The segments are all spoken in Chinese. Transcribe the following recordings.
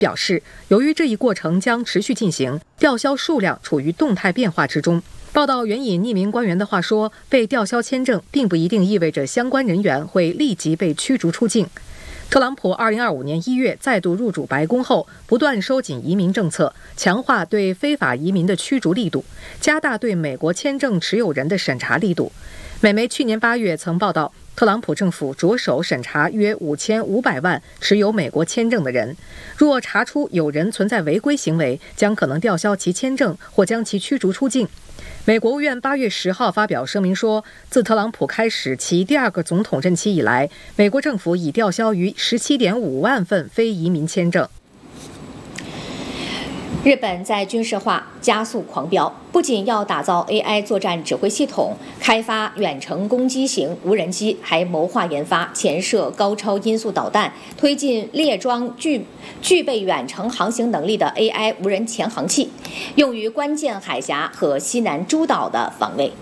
表示，由于这一过程将持续进行，吊销数量处于动态变化之中。报道援引匿名官员的话说，被吊销签证并不一定意味着相关人员会立即被驱逐出境。特朗普2025年1月再度入主白宫后，不断收紧移民政策，强化对非法移民的驱逐力度，加大对美国签证持有人的审查力度。美媒去年8月曾报道，特朗普政府着手审查约5500万持有美国签证的人，若查出有人存在违规行为，将可能吊销其签证或将其驱逐出境。美国务院8月10号发表声明说，自特朗普开始其第2个总统任期以来，美国政府已吊销逾17.5万份非移民签证。 日本在军事化加速狂飙，不仅要打造 AI 作战指挥系统，开发远程攻击型无人机，还谋划研发潜射高超音速导弹，推进列装具备远程航行能力的 AI 无人潜航器，用于关键海峡和西南诸岛的防卫。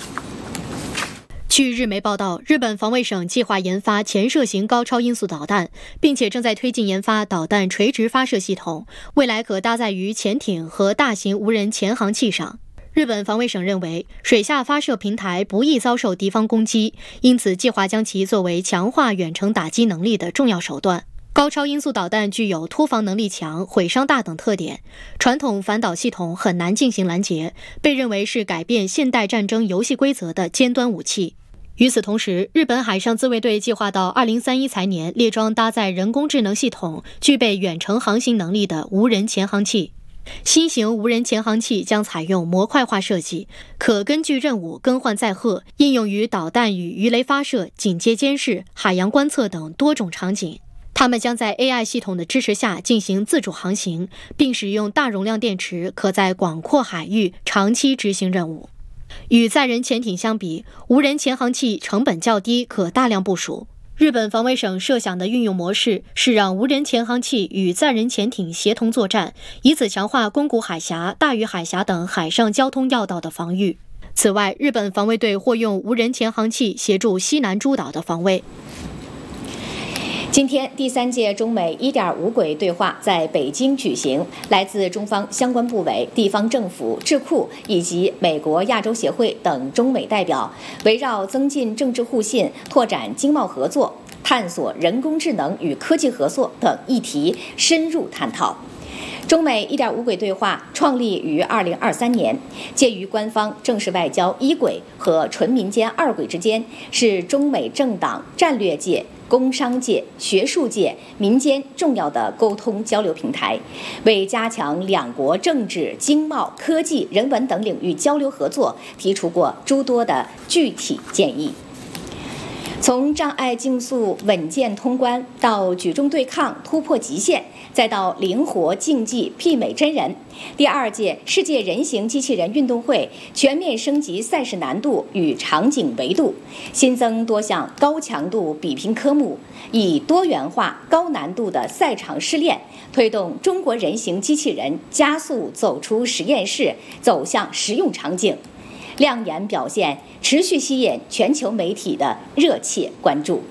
据日媒报道，日本防卫省计划研发潜射型高超音速导弹，并且正在推进研发导弹垂直发射系统，未来可搭载于潜艇和大型无人潜航器上。日本防卫省认为，水下发射平台不易遭受敌方攻击，因此计划将其作为强化远程打击能力的重要手段。高超音速导弹具有突防能力强、毁伤大等特点，传统反导系统很难进行拦截，被认为是改变现代战争游戏规则的尖端武器。与此同时，日本海上自卫队计划到2031财年列装搭载人工智能系统、具备远程航行能力的无人潜航器。新型无人潜航器将采用模块化设计，可根据任务更换载荷，应用于导弹与鱼雷发射、警戒监视、海洋观测等多种场景。它们将在 AI 系统的支持下进行自主航行，并使用大容量电池，可在广阔海域长期执行任务。与载人潜艇相比，无人潜航器成本较低，可大量部署。日本防卫省设想的运用模式是让无人潜航器与载人潜艇协同作战，以此强化宫古海峡、大隅海峡等海上交通要道的防御。此外，日本防卫队或用无人潜航器协助西南诸岛的防卫。 今天，第3届中美1.5轨对话在北京举行，来自中方相关部委、地方政府、智库以及美国亚洲协会等中美代表，围绕增进政治互信、拓展经贸合作、探索人工智能与科技合作等议题深入探讨。中美1.5轨对话创立于2023年，介于官方正式外交1轨和纯民间2轨之间，是中美政党、战略界、工商界、学术界、民间重要的沟通交流平台，为加强两国政治、经贸、科技、人文等领域交流合作提出过诸多的具体建议。从障碍竞速稳健通关到举重对抗突破极限，再到灵活竞技媲美真人，第2届世界人形机器人运动会全面升级赛事难度与场景维度，新增多项高强度比拼科目，以多元化高难度的赛场试炼，推动中国人形机器人加速走出实验室，走向实用场景。亮眼表现持续吸引全球媒体的热切关注。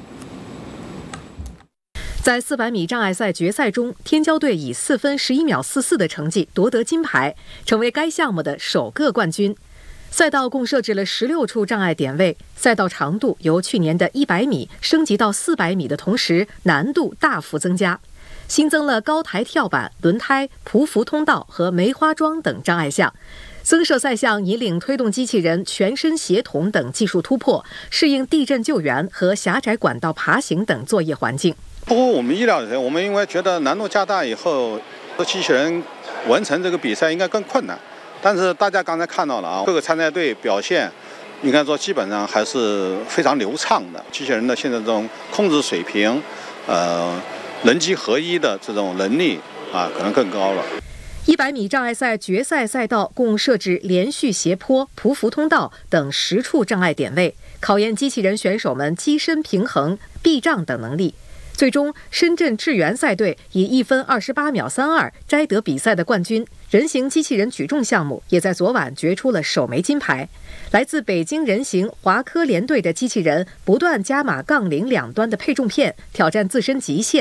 在400米障碍赛决赛中，天骄队以4分11秒44的成绩夺得金牌，成为该项目的首个冠军。赛道共设置了16处障碍点位，赛道长度由去年的100米升级到400米的同时，难度大幅增加，新增了高台跳板、轮胎、匍匐通道和梅花桩等障碍项。增设赛项引领推动机器人全身协同等技术突破，适应地震救援和狭窄管道爬行等作业环境。 不过我们意料的，我们因为觉得难度加大以后，机器人完成这个比赛应该更困难。但是大家刚才看到了啊，各个参赛队表现应该说基本上还是非常流畅的。机器人的现在这种控制水平，人机合一的这种能力啊，可能更高了。 100米障碍赛决赛赛道共设置连续斜坡、匍匐通道等10处障碍点位，考验机器人选手们机身平衡、避障等能力。最终，深圳智源赛队以1分28秒32摘得比赛的冠军。人形机器人举重项目也在昨晚决出了首枚金牌。来自北京人形华科联队的机器人不断加码杠铃两端的配重片，挑战自身极限。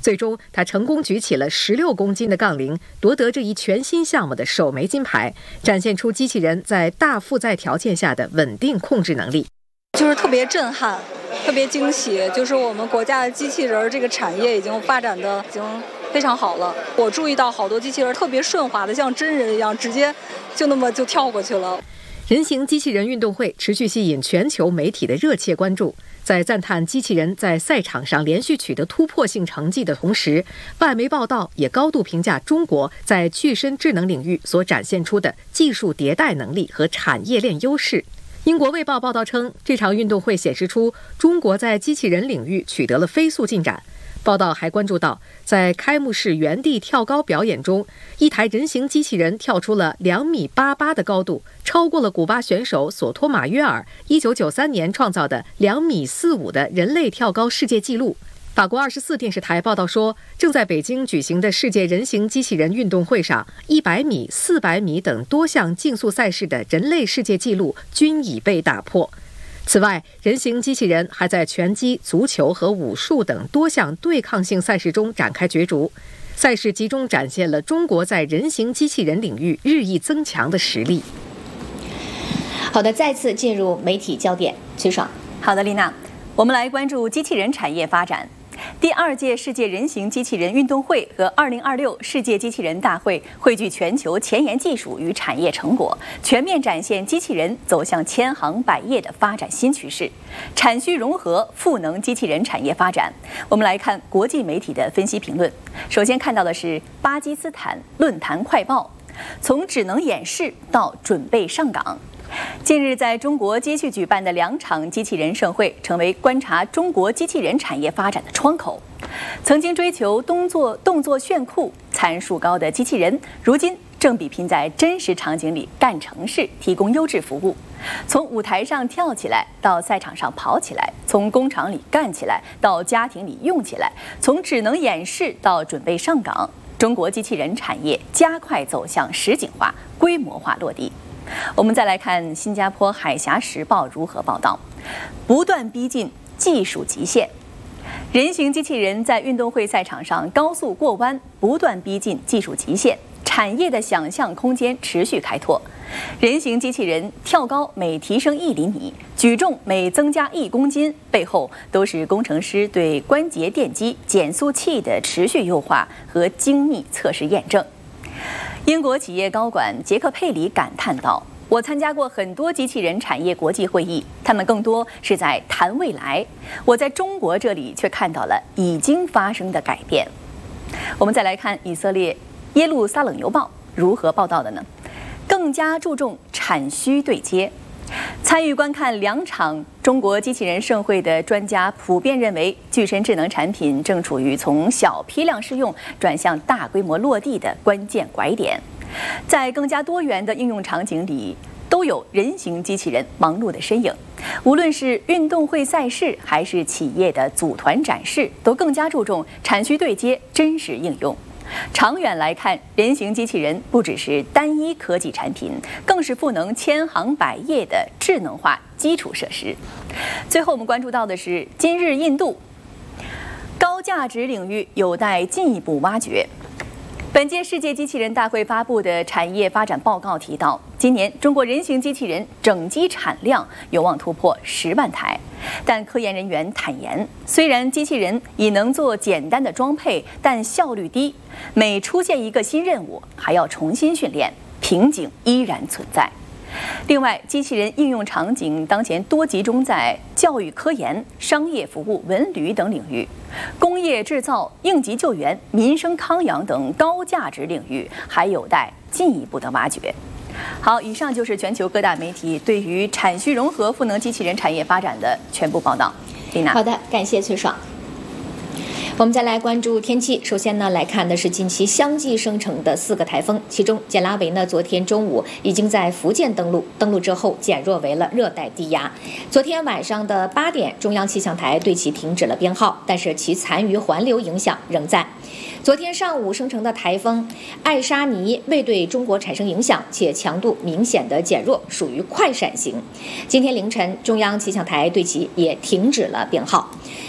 最终，他成功举起了16公斤的杠铃，夺得这一全新项目的首枚金牌，展现出机器人在大负载条件下的稳定控制能力。 就是特别震撼，特别惊喜，就是我们国家的机器人这个产业已经发展的已经非常好了。我注意到好多机器人特别顺滑的，像真人一样，直接就那么就跳过去了。 人形机器人运动会持续吸引全球媒体的热切关注。在赞叹机器人在赛场上连续取得突破性成绩的同时，外媒报道也高度评价中国在具身智能领域所展现出的技术迭代能力和产业链优势。英国卫报报道称，这场运动会显示出中国在机器人领域取得了飞速进展。报道还关注到，在开幕式原地跳高表演中，一台人形机器人跳出了2.88米的高度，超过了古巴选手索托马约尔1993年创造的2.45米的人类跳高世界纪录。法国24电视台报道说，正在北京举行的世界人形机器人运动会上，100米、400米等多项竞速赛事的人类世界纪录均已被打破。此外，人形机器人还在拳击、足球和武术等多项对抗性赛事中展开角逐。赛事集中展现了中国在人形机器人领域日益增强的实力。 好的，再次进入媒体焦点，崔爽。 好的，丽娜，我们来关注机器人产业发展。第2届世界人形机器人运动会和2026世界机器人大会汇聚全球前沿技术与产业成果，全面展现机器人走向千行百业的发展新趋势。产需融合赋能机器人产业发展。我们来看国际媒体的分析评论。首先看到的是巴基斯坦论坛快报，从智能演示到准备上岗。近日，在中国接续举办的2场机器人盛会，成为观察中国机器人产业发展的窗口。曾经追求动作炫酷、参数高的机器人，如今正比拼在真实场景里干成事，提供优质服务。从舞台上跳起来到赛场上跑起来，从工厂里干起来到家庭里用起来，从智能演示到准备上岗，中国机器人产业加快走向实景化、规模化落地。我们再来看新加坡《海峡时报》如何报道：不断逼近技术极限，人形机器人在运动会赛场上高速过弯，不断逼近技术极限，产业的想象空间持续开拓。人形机器人跳高每提升1厘米，举重每增加1公斤，背后都是工程师对关节电机、减速器的持续优化和精密测试验证。英国企业高管杰克·佩里感叹道：“我参加过很多机器人产业国际会议，他们更多是在谈未来。我在中国这里却看到了已经发生的改变。”我们再来看以色列耶路撒冷邮报如何报道的呢？更加注重产需对接。参与观看2场中国机器人盛会的专家普遍认为，具身智能产品正处于从小批量试用转向大规模落地的关键拐点，在更加多元的应用场景里，都有人形机器人忙碌的身影。无论是运动会赛事，还是企业的组团展示，都更加注重产需对接、真实应用。长远来看，人形机器人不只是单一科技产品，更是赋能千行百业的智能化基础设施。最后我们关注到的是今日印度，高价值领域有待进一步挖掘。本届世界机器人大会发布的产业发展报告提到，今年中国人形机器人整机产量有望突破10万台。但科研人员坦言，虽然机器人已能做简单的装配，但效率低，每出现一个新任务还要重新训练，瓶颈依然存在。另外，机器人应用场景当前多集中在教育科研、商业服务、文旅等领域，工业制造、应急救援、民生康养等高价值领域还有待进一步的挖掘。好，以上就是全球各大媒体对于产需融合赋能机器人产业发展的全部报道。丽娜， 好的，感谢崔爽。我们再来关注天气。首先呢，来看的是近期相继生成的4个台风，其中简拉维呢，昨天中午已经在福建登陆之后减弱为了热带低压。昨天晚上的8点，中央气象台对其停止了编号，但是其残余环流影响仍在。昨天上午生成的台风艾沙尼未对中国产生影响，且强度明显的减弱，属于快闪型。今天凌晨，中央气象台对其也停止了编号。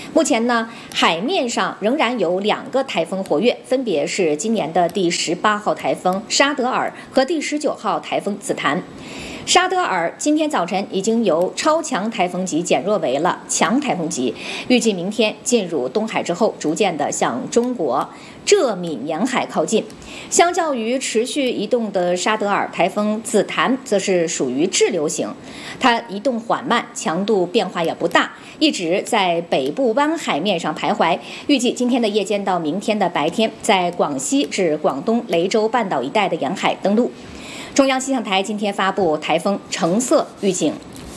目前呢，海面上仍然有2个台风活跃，分别是今年的第18号台风沙德尔和第19号台风紫檀。沙德尔今天早晨已经由超强台风级减弱为了强台风级，预计明天进入东海之后，逐渐的向中国浙闽沿海靠近。相较于持续移动的沙德尔，台风紫檀则是属于滞留型，它移动缓慢，强度变化也不大，一直在北部湾海面上徘徊。预计今天的夜间到明天的白天，在广西至广东雷州半岛一带的沿海登陆。中央气象台今天发布台风橙色预警。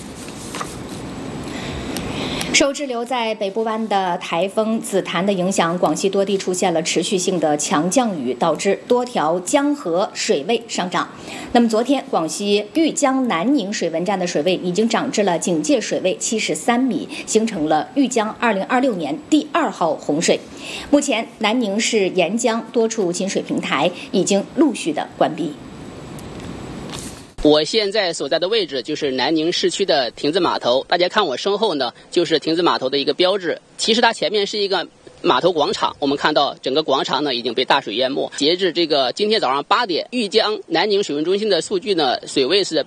受滞留在北部湾的台风紫檀的影响，广西多地出现了持续性的强降雨，导致多条江河水位上涨。那么昨天，广西玉江南宁水文站的水位已经涨至了警戒水位73米，形成了玉江2026年第2号洪水。目前，南宁市沿江多处进水平台已经陆续的关闭。 我现在所在的位置就是南宁市区的亭子码头，大家看我身后呢，就是亭子码头的一个标志。其实它前面是一个码头广场，我们看到整个广场呢已经被大水淹没。截至今天早上8点，玉江南宁水文中心的数据呢，水位是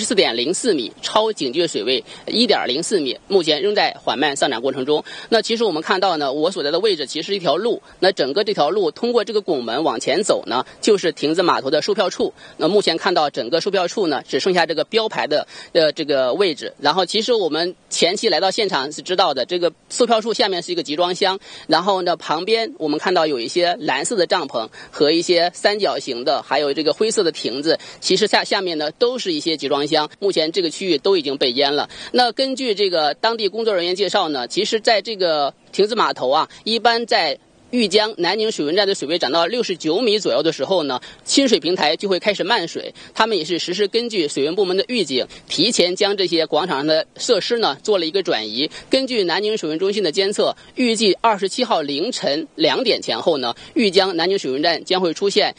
74.04米，超警戒水位1.04米，目前仍在缓慢上涨过程中。那其实我们看到呢，我所在的位置其实是一条路，那整个这条路通过这个拱门往前走呢，就是亭子码头的售票处。那目前看到整个售票处呢，只剩下这个标牌的这个位置。然后其实我们前期来到现场是知道的，这个售票处下面是一个集装箱，然后呢旁边我们看到有一些蓝色的帐篷和一些三角形的，还有这个灰色的亭子，其实下面呢都是一些集装箱，目前这个区域都已经被淹了。那根据这个当地工作人员介绍呢，其实在这个亭子码头啊，一般在玉江南宁水文站的水位涨到69米左右的时候呢，新水平台就会开始漫水。他们也是实施根据水文部门的预警，提前将这些广场上的设施呢做了一个转移。根据南宁水文中心的监测，预计27号凌晨2点前后呢，玉江南宁水文站将会出现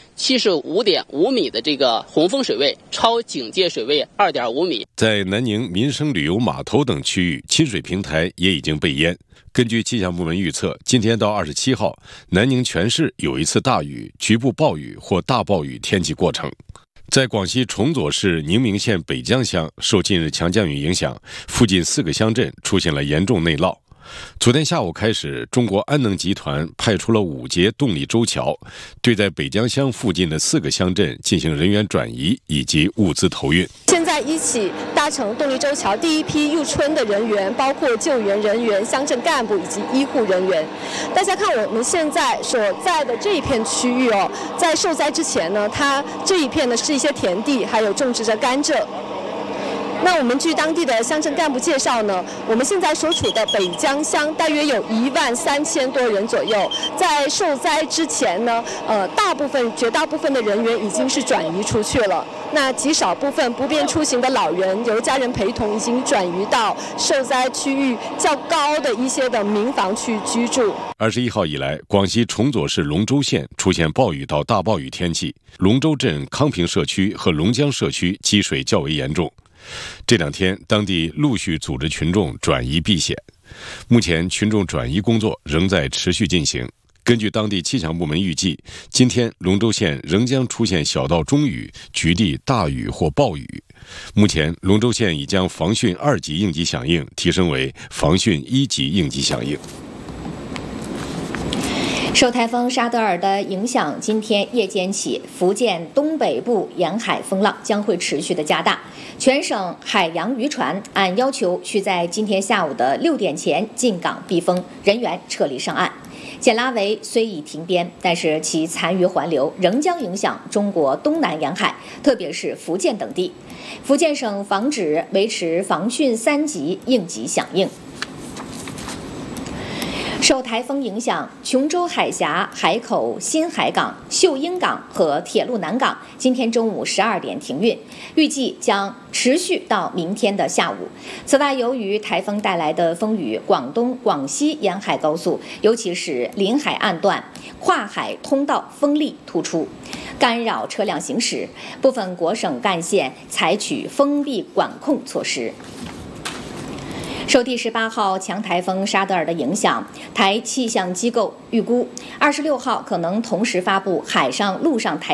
75.5米的这个洪峰水位，超警戒水位2.5米。 在南宁民生旅游码头等区域，亲水平台也已经被淹。根据气象部门预测，今天到27号，南宁全市有一次大雨、局部暴雨或大暴雨天气过程。在广西崇左市宁明县北江乡，受近日强降雨影响，附近4个乡镇出现了严重内涝。昨天下午开始，中国安能集团派出了5节动力舟桥，对在北江乡附近的4个乡镇进行人员转移以及物资投运。 现在一起搭乘动力舟桥第一批入村的人员，包括救援人员、乡镇干部以及医护人员。大家看我们现在所在的这一片区域哦，在受灾之前呢，它这一片呢是一些田地，还有种植着甘蔗。那我们据当地的乡镇干部介绍呢，我们现在所处的北江乡大约有13000多人左右。在受灾之前呢，绝大部分的人员已经是转移出去了。那极少部分不便出行的老人由家人陪同，已经转移到受灾区域较高的一些的民房去居住。 21号以来，广西崇左市龙州县出现暴雨到大暴雨天气，龙州镇康平社区和龙江社区积水较为严重。这2天，当地陆续组织群众转移避险。目前，群众转移工作仍在持续进行。根据当地气象部门预计，今天龙州县仍将出现小到中雨，局地大雨或暴雨。目前，龙州县已将防汛2级应急响应提升为防汛1级应急响应。 受台风沙德尔的影响，今天夜间起，福建东北部沿海风浪将会持续的加大。全省海洋渔船按要求需在今天下午的6点前进港避风，人员撤离上岸。简拉维虽已停编，但是其残余环流仍将影响中国东南沿海，特别是福建等地。福建省防指维持防汛3级应急响应。受台风影响，琼州海峡海口新海港、秀英港和铁路南港今天中午12点停运，预计将持续到明天的下午。此外，由于台风带来的风雨，广东、广西沿海高速，尤其是临海岸段跨海通道风力突出，干扰车辆行驶，部分国省干线采取封闭管控措施。 受第18号强台风沙德尔的影响，台气象机构预估26号可能同时发布海上、陆上台